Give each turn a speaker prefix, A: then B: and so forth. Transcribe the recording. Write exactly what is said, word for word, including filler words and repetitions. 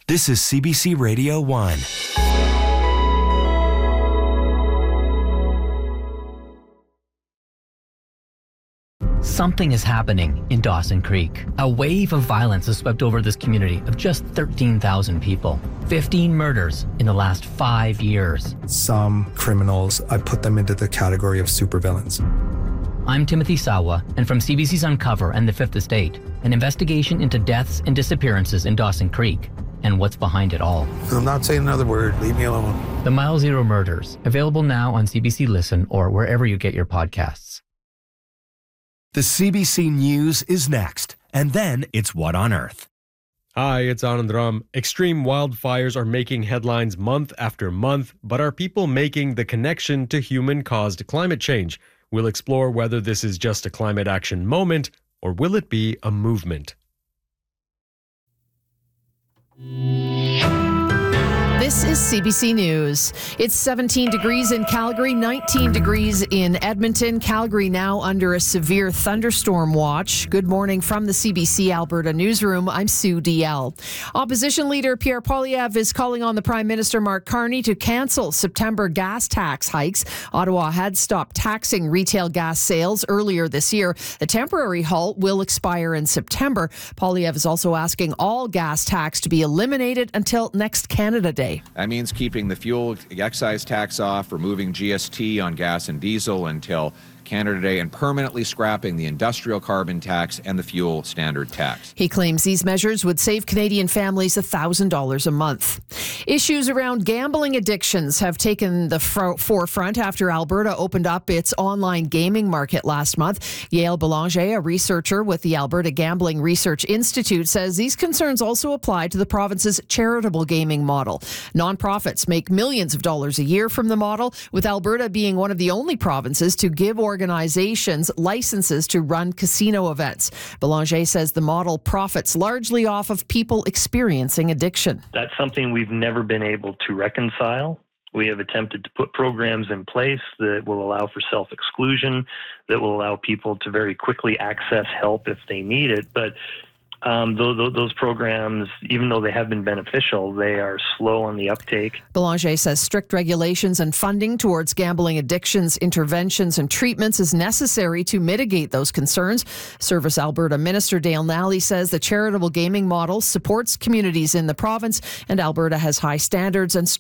A: This is C B C Radio one.
B: Something is happening in Dawson Creek. A wave of violence has swept over this community of just thirteen thousand people. fifteen murders in the last five years.
C: Some criminals, I put them into the category of supervillains.
B: I'm Timothy Sawa, and from C B C's Uncover and The Fifth Estate, an investigation into deaths and disappearances in Dawson Creek and what's behind it all.
D: I'm not saying another word. Leave me alone.
B: The Mile Zero Murders, available now on C B C Listen or wherever you get your podcasts.
A: The C B C News is next, and then it's What on Earth.
E: Hi, it's Anand Ram. Extreme wildfires are making headlines month after month, but are people making the connection to human-caused climate change? We'll explore whether this is just a climate action moment, or will it be a movement?
F: This is C B C News. It's seventeen degrees in Calgary, nineteen degrees in Edmonton. Calgary now under a severe thunderstorm watch. Good morning from the C B C Alberta newsroom. I'm Sue D L. Opposition leader Pierre Poilievre is calling on the Prime Minister Mark Carney to cancel September gas tax hikes. Ottawa had stopped taxing retail gas sales earlier this year. The temporary halt will expire in September. Poilievre is also asking all gas tax to be eliminated until next Canada Day.
G: That means keeping the fuel excise tax off, removing G S T on gas and diesel until Canada Day, and permanently scrapping the industrial carbon tax and the fuel standard tax.
F: He claims these measures would save Canadian families one thousand dollars a month. Issues around gambling addictions have taken the fro- forefront after Alberta opened up its online gaming market last month. Yael Belanger, a researcher with the Alberta Gambling Research Institute, says these concerns also apply to the province's charitable gaming model. Nonprofits make millions of dollars a year from the model, with Alberta being one of the only provinces to give organizations licenses to run casino events. Belanger says the model profits largely off of people experiencing addiction.
H: That's something we've never been able to reconcile. We have attempted to put programs in place that will allow for self-exclusion, that will allow people to very quickly access help if they need it. But Um, those, those programs, even though they have been beneficial, they are slow on the uptake.
F: Belanger says strict regulations and funding towards gambling addictions, interventions and treatments is necessary to mitigate those concerns. Service Alberta Minister Dale Nally says the charitable gaming model supports communities in the province, and Alberta has high standards and strict